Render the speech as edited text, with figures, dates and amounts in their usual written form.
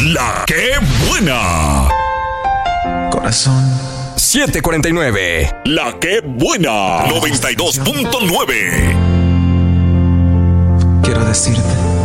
La que buena. Corazón. 7:49. La que buena. 92.9. Quiero decirte